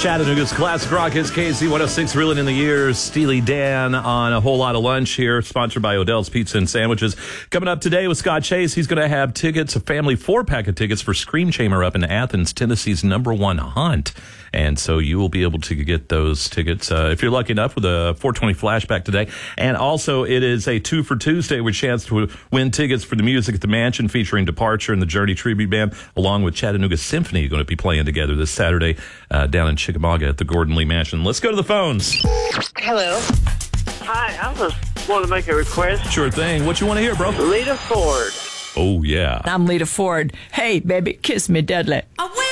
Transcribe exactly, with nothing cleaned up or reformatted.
Chattanooga's Classic Rock is K C one oh six, reeling in the years. Steely Dan on A Whole Lot of Lunch here, sponsored by Odell's Pizza and Sandwiches. Coming up today with Scott Chase, he's going to have tickets, a family four-pack of tickets for Scream Chamber up in Athens, Tennessee's number one hunt. And so you will be able to get those tickets uh, if you're lucky enough with a four twenty flashback today. And also, it is a two for Tuesday with a chance to win tickets for the Music at the Mansion featuring Departure and the Journey Tribute Band, along with Chattanooga Symphony, going to be playing together this Saturday uh, down in Chickamauga at the Gordon Lee Mansion. Let's go to the phones. Hello. Hi, I just want to make a request. Sure thing. What you want to hear, bro? Lita Ford. Oh, yeah. I'm Lita Ford. Hey, baby, kiss me deadly. I